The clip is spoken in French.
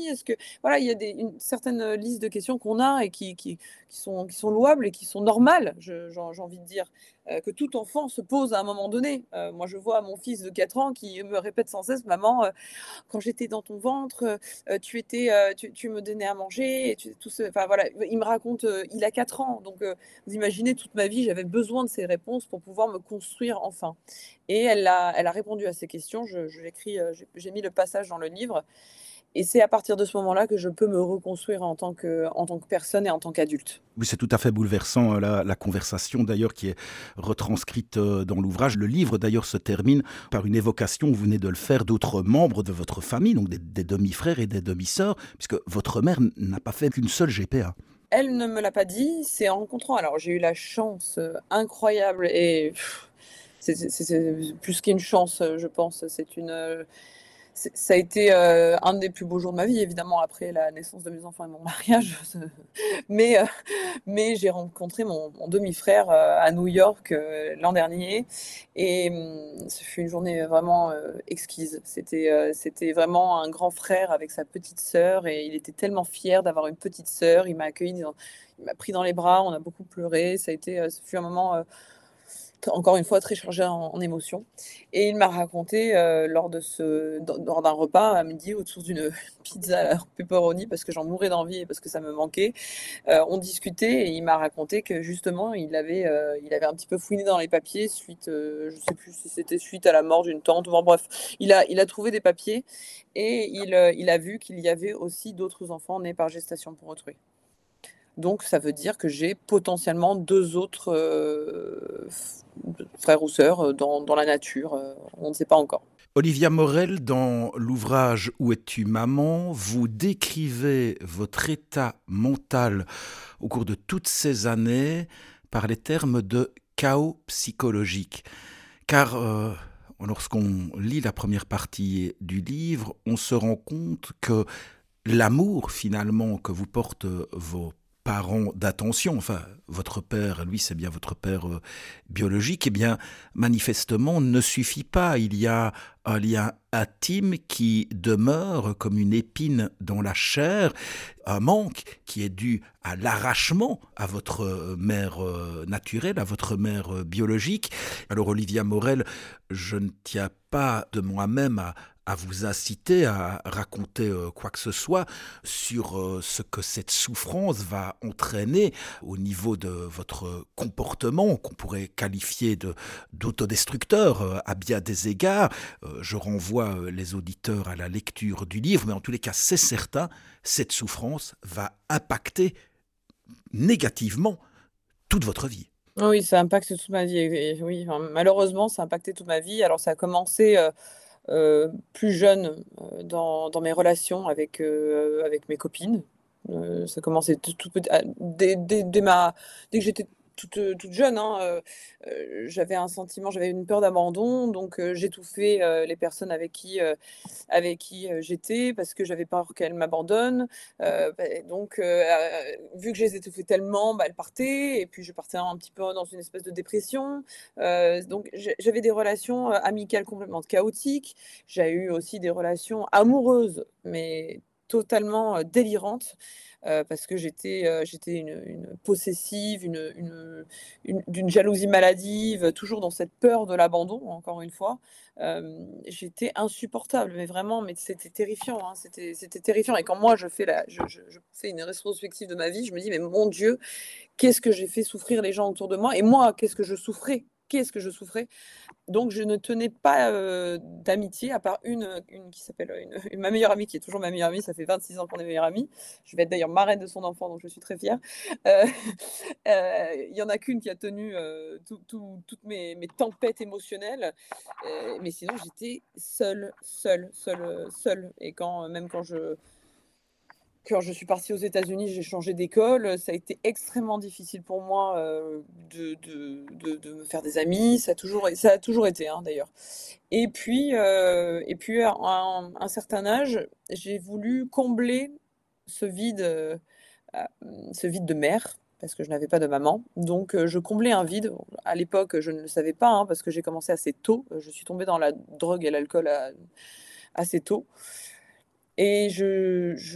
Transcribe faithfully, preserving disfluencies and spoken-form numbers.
Est-ce que voilà, il y a des une certaine, heu, liste de questions qu'on a et qui qui qui sont qui sont louables et qui sont normales, je j'ai j'ai envie de dire, heu, que tout enfant se pose à un moment donné. Heu, moi, je vois mon fils de quatre ans qui me répète sans cesse: «Maman, heu, quand j'étais dans ton ventre, heu heu, tu étais, heu, tu tu me donnais à manger et tu» tout ce enfin voilà, il me raconte, heu, il a quatre ans, donc heu, vous imaginez toute ma vie, j'avais besoin de ces réponses pour pouvoir me construire enfin. Et elle a elle a répondu à ces questions, je je l'écris, heu, j'ai j'ai mis le passage dans le livre et c'est à partir de ce moment-là que je peux me reconstruire en tant que en tant que personne et en tant qu'adulte. Oui, c'est tout à fait bouleversant, heu, la la conversation d'ailleurs qui est retranscrite, heu, dans l'ouvrage. Le livre d'ailleurs se termine par une évocation, vous venez de le faire, d'autres membres de votre famille, donc des des demi-frères et des demi-sœurs, puisque votre mère n n'a pas fait qu'une seule G P A. Elle ne me l'a pas dit, c'est en rencontrant alors j'ai eu la chance, heu, incroyable et c'est c'est c'est c'est plus qu'une chance, heu, je pense, c'est une, heu, c'est ça a été, heu, un des plus beaux jours de ma vie évidemment après la naissance de mes enfants et mon mariage, ce mais heu, mais j'ai rencontré mon mon demi-frère, heu, à New York, heu, l'an dernier et mmh, ce fut une journée vraiment, heu, exquise. C'était, heu, c'était vraiment un grand frère avec sa petite sœur et il était tellement fier d'avoir une petite sœur. Il m'a accueilli dans il m'a pris dans les bras, on a beaucoup pleuré, ça a été, heu, ce fut un moment, heu, t encore une fois très chargé en en émotions et il m'a raconté, heu, lors de ce dans lors d'un repas à midi autour d'une pizza à la pepperoni parce que j'en mourais d'envie et parce que ça me manquait. Heu, on discutait et il m'a raconté que justement il avait, heu, il avait un petit peu fouiné dans les papiers suite, heu, je sais plus si c'était suite à la mort d'une tante, bon bref, il a il a trouvé des papiers et il, heu, il a vu qu'il y avait aussi d'autres enfants nés par gestation pour autrui. Donc ça veut dire que j'ai potentiellement deux autres, heu, f frères ou sœurs, heu, dans dans la nature, heu, on ne sait pas encore. Olivia Morel, dans l'ouvrage «Où es-tu maman?», vous décrivez votre état mental au cours de toutes ces années par les termes de chaos psychologique. Car, heu, lorsqu'on lit la première partie du livre, on se rend compte que l'amour finalement que vous portent, heu, vos parents d'attention, enfin votre père, lui, c'est bien votre père, heu, biologique, eh bien manifestement ne suffit pas. Il y a un lien intime qui demeure comme une épine dans la chair, un manque qui est dû à l'arrachement à votre, heu, mère, heu, naturelle, à votre mère, heu, biologique. Alors Olivia Morel, je ne tiens pas de moi-même à à vous inciter à raconter, heu, quoi que ce soit sur, heu, ce que cette souffrance va entraîner au niveau de votre comportement qu'on pourrait qualifier de d'autodestructeur, heu, à bien des égards. Heu, je renvoie, heu, les auditeurs à la lecture du livre, mais en tous les cas, c'est certain, cette souffrance va impacter négativement toute votre vie. Oui, ça impacte toute ma vie et et oui, enfin, malheureusement, ça a impacté toute ma vie. Alors ça a commencé, heu heu, plus jeune, heu, dans dans mes relations avec, heu, avec mes copines. Heu, ça commençait tout tout petit à dès dès dès ma dès que j'étais toute, heu, toute jeune, hein, heu heu, j'avais un sentiment, j'avais une peur d'abandon, donc heu, j'étouffais, heu, les personnes avec qui, heu, avec qui, heu, j'étais parce que j'avais peur qu'elles m'abandonnent. Heu, beh, donc heu, vu que je les étouffais tellement, bah, elles partaient et puis je partais un petit peu dans une espèce de dépression. Heu, donc j'ai j'avais des relations, heu, amicales complètement chaotiques. J'ai eu aussi des relations amoureuses, mais totalement, heu, délirantes, heu, parce que j'étais, heu, j'étais une une possessive, une une une d'une jalousie maladive, toujours dans cette peur de l'abandon, encore une fois. Hem, j'étais insupportable, mais vraiment, mais c'était terrifiant, hein, c'était c'était terrifiant et quand moi je fais la je je je fais une rétrospective de ma vie, je me dis: «Mais mon Dieu, qu'est-ce que j'ai fait souffrir les gens autour de moi et moi, qu'est-ce que je souffrais? Qu'est-ce que je souffrais?» Donc je ne tenais pas, heu, d'amitié à part une, heu, une qui s'appelle, heu, une une ma meilleure amie qui est toujours ma meilleure amie, ça fait vingt-six ans qu'on est meilleures amies. Je vais être d'ailleurs marraine de son enfant, donc je suis très fière. Heu heu, il y en a qu'une qui a tenu, heu, tout tout toutes mes mes tempêtes émotionnelles, heu, mais sinon j'étais seule, seule, seule, heu, seule et quand, même quand je quand je suis partie aux États-Unis, j'ai changé d'école, ça a été extrêmement difficile pour moi, heu, de de de de me faire des amis. Ça a toujours é ça a toujours été, hein, d'ailleurs. Et puis, heu et puis à un un certain âge, j'ai voulu combler ce vide, heu, à mmh, ce vide de mère, parce que je n'avais pas de maman. Donc heu, je comblais un vide. À l'époque, je ne le savais pas, hein, parce que j'ai commencé assez tôt. Heu, je suis tombée dans la drogue et l'alcool, à assez tôt et je je